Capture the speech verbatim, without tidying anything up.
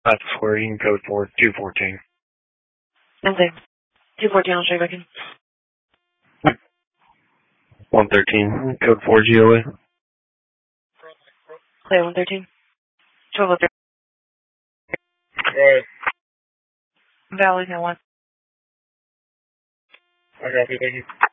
That's where you can code for two fourteen. Okay. two fourteen, I'll show you back in. one thirteen, code four G O A. Play one thirteen. twelve oh three. Right. Valley, no one. I got you, thank you.